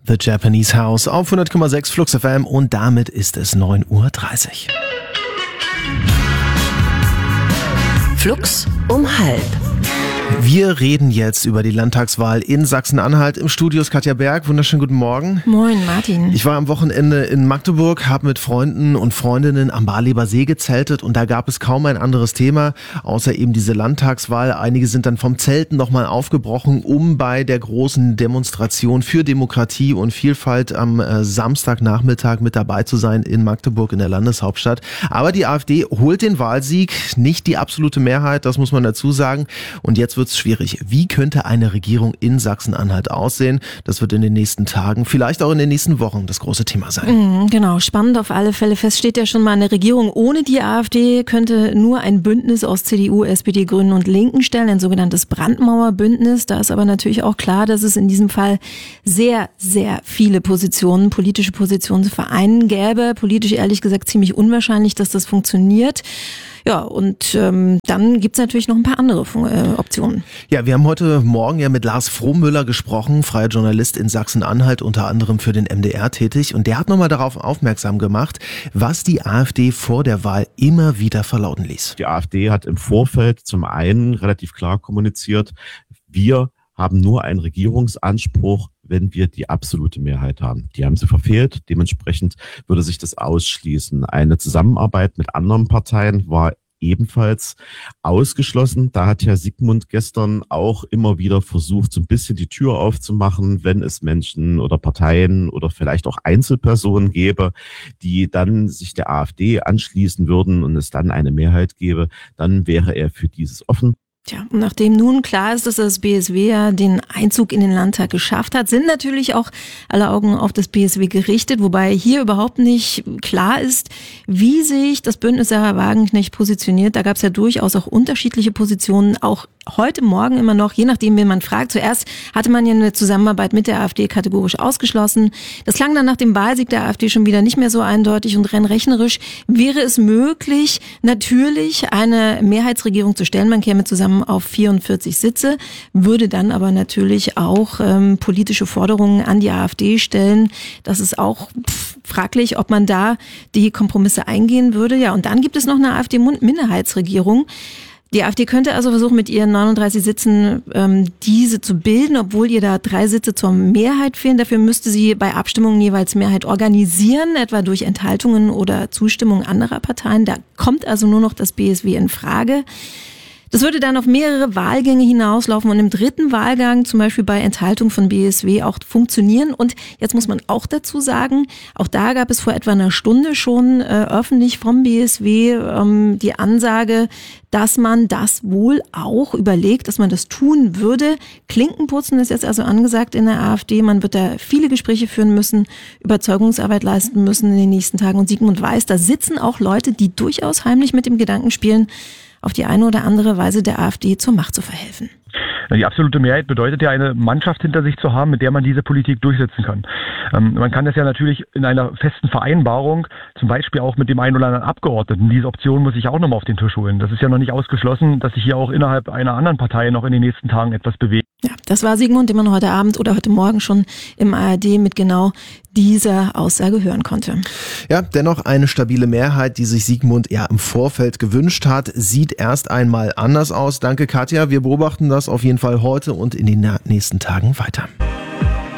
The Japanese House auf 100,6 Flux FM und damit ist es 9:30 Uhr. Flux um 12:30. Wir reden jetzt über die Landtagswahl in Sachsen-Anhalt. Im Studio ist Katja Berg. Wunderschönen guten Morgen. Moin, Martin. Ich war am Wochenende in Magdeburg, habe mit Freunden und Freundinnen am Barleber See gezeltet und da gab es kaum ein anderes Thema, außer eben diese Landtagswahl. Einige sind dann vom Zelten nochmal aufgebrochen, um bei der großen Demonstration für Demokratie und Vielfalt am Samstagnachmittag mit dabei zu sein in Magdeburg in der Landeshauptstadt. Aber die AfD holt den Wahlsieg, nicht die absolute Mehrheit, das muss man dazu sagen. Und jetzt wird's schwierig. Wie könnte eine Regierung in Sachsen-Anhalt aussehen? Das wird in den nächsten Tagen, vielleicht auch in den nächsten Wochen das große Thema sein. Genau, spannend auf alle Fälle. Fest steht ja schon mal, eine Regierung ohne die AfD könnte nur ein Bündnis aus CDU, SPD, Grünen und Linken stellen, ein sogenanntes Brandmauerbündnis. Da ist aber natürlich auch klar, dass es in diesem Fall sehr, sehr viele Positionen, politische Positionen zu vereinen gäbe. Politisch ehrlich gesagt ziemlich unwahrscheinlich, dass das funktioniert. Ja, und dann gibt's natürlich noch ein paar andere Optionen. Ja, wir haben heute Morgen ja mit Lars Frohmüller gesprochen, freier Journalist in Sachsen-Anhalt, unter anderem für den MDR tätig. Und der hat nochmal darauf aufmerksam gemacht, was die AfD vor der Wahl immer wieder verlauten ließ. Die AfD hat im Vorfeld zum einen relativ klar kommuniziert, wir haben nur einen Regierungsanspruch, wenn wir die absolute Mehrheit haben. Die haben sie verfehlt. Dementsprechend würde sich das ausschließen. Eine Zusammenarbeit mit anderen Parteien war ebenfalls ausgeschlossen. Da hat Herr Sigmund gestern auch immer wieder versucht, so ein bisschen die Tür aufzumachen, wenn es Menschen oder Parteien oder vielleicht auch Einzelpersonen gäbe, die dann sich der AfD anschließen würden und es dann eine Mehrheit gäbe, dann wäre er für dieses offen. Tja, und nachdem nun klar ist, dass das BSW ja den Einzug in den Landtag geschafft hat, sind natürlich auch alle Augen auf das BSW gerichtet, wobei hier überhaupt nicht klar ist, wie sich das Bündnis Sarah Wagenknecht positioniert. Da gab es ja durchaus auch unterschiedliche Positionen, auch heute Morgen immer noch, je nachdem, wen man fragt. Zuerst hatte man ja eine Zusammenarbeit mit der AfD kategorisch ausgeschlossen. Das klang dann nach dem Wahlsieg der AfD schon wieder nicht mehr so eindeutig und rein rechnerisch wäre es möglich, natürlich eine Mehrheitsregierung zu stellen. Man käme zusammen auf 44 Sitze, würde dann aber natürlich auch politische Forderungen an die AfD stellen. Das ist auch fraglich, ob man da die Kompromisse eingehen würde. Ja, und dann gibt es noch eine AfD-Minderheitsregierung. Die AfD könnte also versuchen, mit ihren 39 Sitzen diese zu bilden, obwohl ihr da 3 Sitze zur Mehrheit fehlen. Dafür müsste sie bei Abstimmungen jeweils Mehrheit organisieren, etwa durch Enthaltungen oder Zustimmung anderer Parteien. Da kommt also nur noch das BSW in Frage. Das würde dann auf mehrere Wahlgänge hinauslaufen und im dritten Wahlgang, zum Beispiel bei Enthaltung von BSW, auch funktionieren. Und jetzt muss man auch dazu sagen, auch da gab es vor etwa einer Stunde schon öffentlich vom BSW die Ansage, dass man das wohl auch überlegt, dass man das tun würde. Klinkenputzen ist jetzt also angesagt in der AfD. Man wird da viele Gespräche führen müssen, Überzeugungsarbeit leisten müssen in den nächsten Tagen. Und Sigmund weiß, da sitzen auch Leute, die durchaus heimlich mit dem Gedanken spielen, auf die eine oder andere Weise der AfD zur Macht zu verhelfen. Die absolute Mehrheit bedeutet ja, eine Mannschaft hinter sich zu haben, mit der man diese Politik durchsetzen kann. Man kann das ja natürlich in einer festen Vereinbarung, zum Beispiel auch mit dem einen oder anderen Abgeordneten, diese Option muss ich auch nochmal auf den Tisch holen. Das ist ja noch nicht ausgeschlossen, dass sich hier auch innerhalb einer anderen Partei noch in den nächsten Tagen etwas bewegt. Ja, das war Sigmund, den man heute Abend oder heute Morgen schon im ARD mit genau dieser Aussage hören konnte. Ja, dennoch eine stabile Mehrheit, die sich Sigmund ja im Vorfeld gewünscht hat, sieht erst einmal anders aus. Danke, Katja. Wir beobachten das auf jeden Fall heute und in den nächsten Tagen weiter.